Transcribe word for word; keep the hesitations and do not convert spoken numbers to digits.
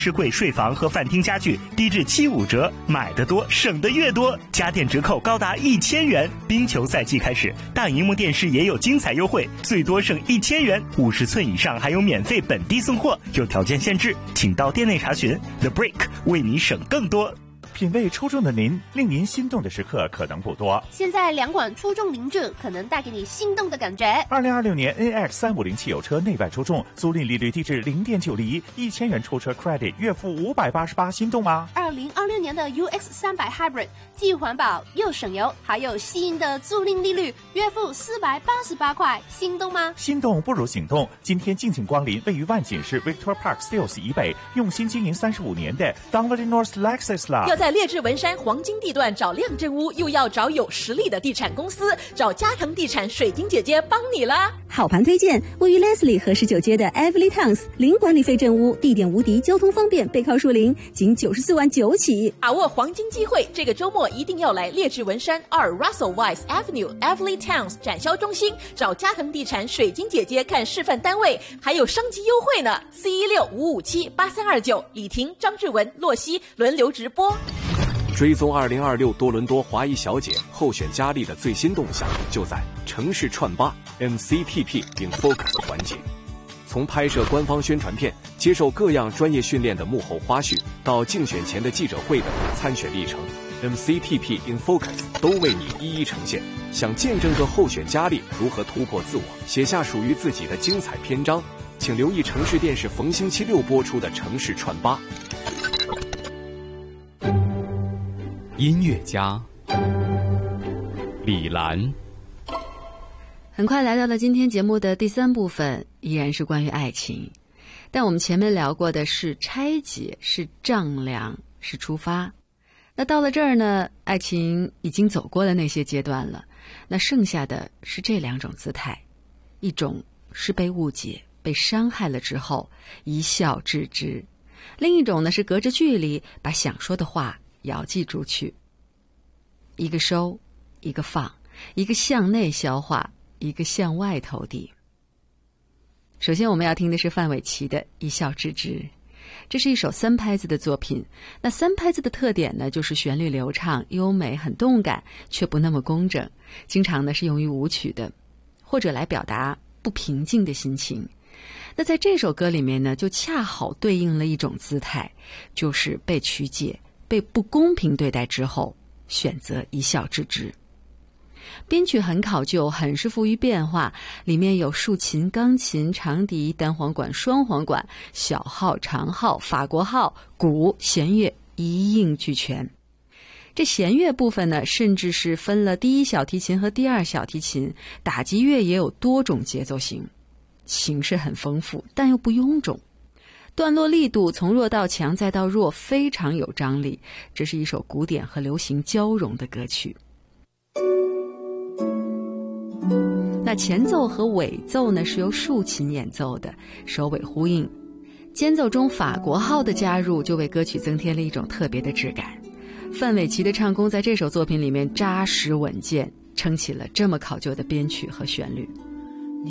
置柜、睡房和饭厅家具低至七五折，买得多省得越多，家电折扣高达一千元。冰球赛季开始，大荧幕电视也有精彩优惠，最多省一千元，五十寸以上还有免费本地送货，有条件限制，请到店内查询。The Break 为你省更多。 品味出众的您，令您心动的时刻可能不多。 现在两款出众凌志可能带给你心动的感觉。 二零二六年 N X 三五零汽油车内外出众，租赁利率低至零点九厘，一千元出车 credit， 月付五百八十八，心动吗？ 二零二六年的 U X 三百 Hybrid 既环保又省油，还有吸引的租赁利率，月付四百八十八块，心动吗？ 心动不如行动。今天敬请光临位于万锦市 Victor Park Steeles 以北，用心经营三十五年的 Dunwoody North Lexus 啦。 要在烈日文山黄金地段找亮正屋，又要找有实力的地产公司，找嘉腾地产水晶姐姐帮你啦！ 好盘推荐，位于 Leslie 和十九街的 Everly Towns， 零管理费正屋，地点无敌，交通方便，背靠树林，仅九十四万九起。 把握黄金机会，这个周末一定要来烈日文山二 Russell Weiss Avenue Everly Towns 展销中心，找嘉腾地产水晶姐姐看示范单位，还有升级优惠呢。四一六五五七八三二九，李婷、张志文、洛西轮流直播。 追踪二零二六多伦多华裔小姐候选佳丽的最新动向，就在城市串吧 M C T P in Focus 环节。从拍摄官方宣传片、接受各样专业训练的幕后花絮，到竞选前的记者会等参选历程 ，M C T P in Focus 都为你一一呈现。想见证个候选佳丽如何突破自我，写下属于自己的精彩篇章，请留意城市电视逢星期六播出的《城市串吧》。 音乐家李兰。 很快来到了今天节目的第三部分，依然是关于爱情，但我们前面聊过的是拆解，是丈量，是出发。那到了这儿呢，爱情已经走过了那些阶段了，那剩下的是这两种姿态，一种是被误解、被伤害了之后一笑置之，另一种呢是隔着距离把想说的话遥寄出去。一个收，一个放，一个向内消化，一个向外投递。首先我们要听的是范玮琪的《一笑置之》，这是一首三拍子的作品。那三拍子的特点呢，就是旋律流畅、优美、很动感，却不那么工整，经常呢是用于舞曲的，或者来表达不平静的心情。那在这首歌里面呢，就恰好对应了一种姿态，就是被曲解、被不公平对待之后，选择一笑置之。编曲很考究，很是富于变化，里面有竖琴、钢琴、长笛、单簧管、双簧管、小号、长号、法国号、鼓、弦乐一应俱全。这弦乐部分呢，甚至是分了第一小提琴和第二小提琴，打击乐也有多种节奏型，形式很丰富，但又不臃肿。段落力度从弱到强再到弱，非常有张力。这是一首古典和流行交融的歌曲。那前奏和尾奏呢是由竖琴演奏的，首尾呼应。间奏中法国号的加入，就为歌曲增添了一种特别的质感。范玮琪的唱功在这首作品里面扎实稳健，撑起了这么考究的编曲和旋律。